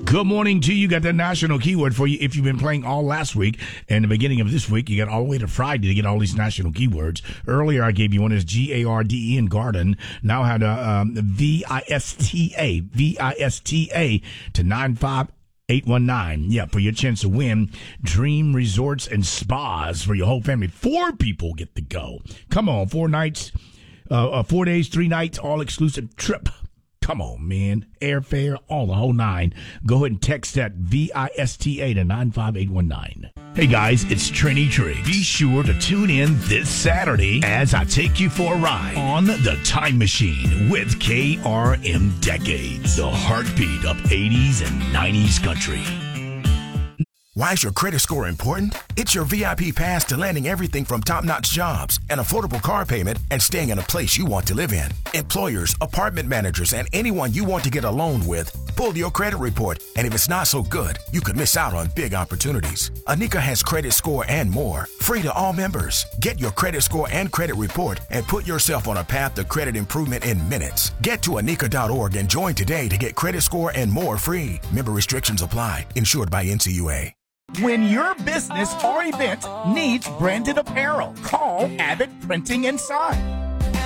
Good morning to you. Got the national keyword for you if you've been playing all last week and the beginning of this week. You got all the way to Friday to get all these national keywords. Earlier, I gave you one is Garde in garden. Now I had VISTA to 95819. Yeah, for your chance to win Dream Resorts and Spas for your whole family. 4 people get to go. Come on, 4 nights, 4 days, 3 nights, all exclusive trip. Come on, man. Airfare, all the whole 9. Go ahead and text that VISTA to 95819. Hey guys, it's Trini Triggs. Be sure to tune in this Saturday as I take you for a ride on the Time Machine with KRM Decades, the heartbeat of 80s and 90s country. Why is your credit score important? It's your VIP pass to landing everything from top-notch jobs, an affordable car payment, and staying in a place you want to live in. Employers, apartment managers, and anyone you want to get a loan with, pull your credit report, and if it's not so good, you could miss out on big opportunities. Anika has credit score and more, free to all members. Get your credit score and credit report and put yourself on a path to credit improvement in minutes. Get to Anika.org and join today to get credit score and more free. Member restrictions apply. Insured by NCUA. When your business or event needs branded apparel, call Abbott Printing and Sign.